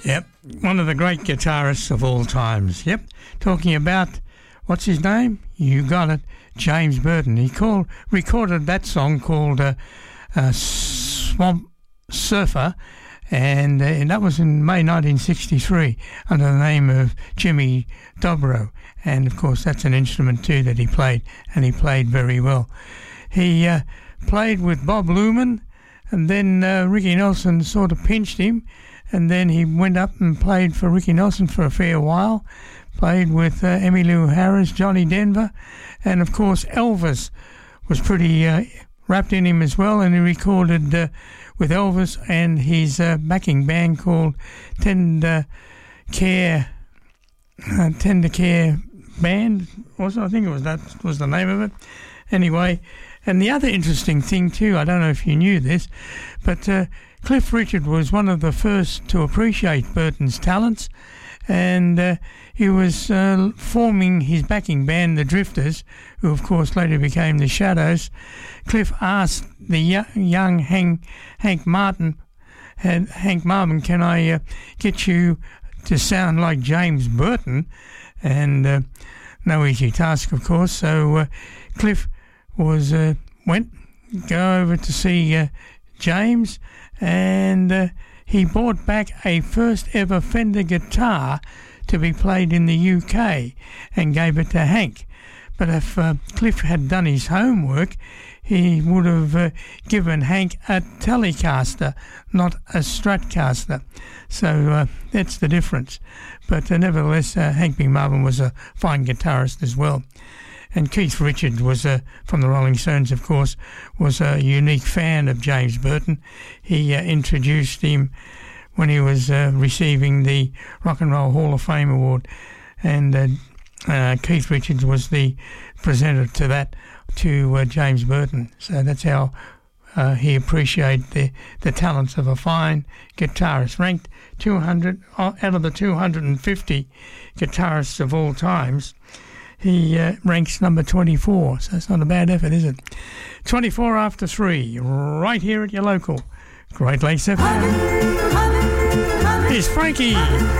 Yep, one of the great guitarists of all times. Yep, talking about, what's his name? You got it, James Burton. He recorded that song called Swamp Surfer, and that was in May 1963 under the name of Jimmy Dobro. And, of course, that's an instrument too that he played, and he played very well. He played with Bob Luman, and then Ricky Nelson sort of pinched him, and then he went up and played for Ricky Nelson for a fair while, played with Emmylou Harris, Johnny Denver, and of course Elvis was pretty wrapped in him as well, and he recorded with Elvis and his backing band called Tender Care Band, I think that was the name of it. Anyway, and the other interesting thing too, I don't know if you knew this, but Cliff Richard was one of the first to appreciate Burton's talents, and he was forming his backing band, the Drifters, who of course later became the Shadows. Cliff asked the young Hank Marvin, can I get you to sound like James Burton? And no easy task, of course. So Cliff went over to see James, and he brought back a first ever Fender guitar to be played in the UK and gave it to Hank. But if Cliff had done his homework, he would have given Hank a Telecaster, not a Stratocaster. So that's the difference. But nevertheless, Hank B. Marvin was a fine guitarist as well. And Keith Richards was, from the Rolling Stones, of course, was a unique fan of James Burton. He introduced him when he was receiving the Rock and Roll Hall of Fame award, and Keith Richards was the presenter to James Burton. So that's how he appreciated the talents of a fine guitarist. Ranked 200 out of the 250 guitarists of all times, he ranks number 24, so it's not a bad effort, is it? 24 after 3, right here at your local Great Lakes FM. Here's Frankie.